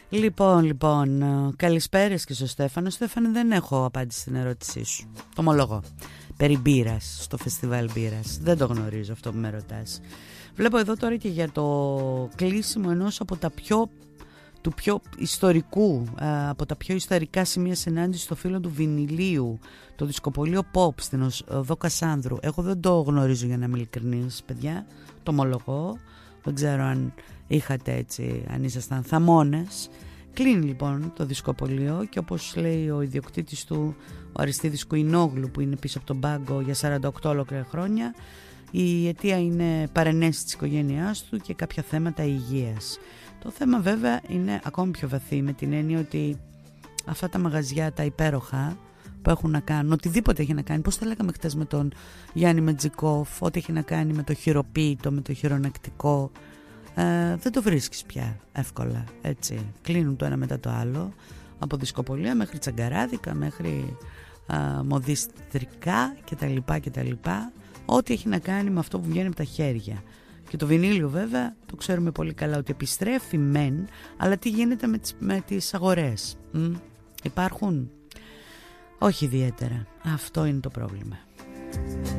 Λοιπόν, καλησπέρες και στο Στέφανο. Στέφανε, δεν έχω απάντηση στην ερώτησή σου. Το ομολογώ. Περί μπύρας, στο φεστιβάλ μπύρας. Δεν το γνωρίζω αυτό που με ρωτάς. Βλέπω εδώ τώρα και για το κλείσιμο ενός από τα του πιο ιστορικού, από τα πιο ιστορικά σημεία συνάντηση στο φύλλο του βινιλίου, το δισκοπωλείο Pop στην οδό Κασάνδρου. Εγώ δεν το γνωρίζω, για να είμαι ειλικρινής, παιδιά, το ομολογώ. Δεν ξέρω αν είχατε έτσι, αν ήσασταν θαμώνες. Κλείνει λοιπόν το δισκοπωλείο και όπως λέει ο ιδιοκτήτης του, ο Αριστίδης Κουινόγλου, που είναι πίσω από τον πάγκο για 48 ολόκληρα χρόνια, η αιτία είναι παρενέσεις της οικογένειάς του και κάποια θέματα υγείας. Το θέμα βέβαια είναι ακόμη πιο βαθύ, με την έννοια ότι αυτά τα μαγαζιά, τα υπέροχα που έχουν να κάνουν, οτιδήποτε έχει να κάνει, πώς τα λέγαμε χτες με τον Γιάννη Μετζικόφ, ό,τι έχει να κάνει με το χειροποίητο, με το χειρονακτικό, δεν το βρίσκεις πια εύκολα, έτσι. Κλείνουν το ένα μετά το άλλο, από δισκοπωλεία μέχρι τσαγκαράδικα, μέχρι μοδιστρικά κτλ. Ό,τι έχει να κάνει με αυτό που βγαίνει από τα χέρια. Και το βινίλιο βέβαια το ξέρουμε πολύ καλά ότι επιστρέφει μεν, αλλά τι γίνεται με τις αγορές? Υπάρχουν? Όχι ιδιαίτερα. Αυτό είναι το πρόβλημα.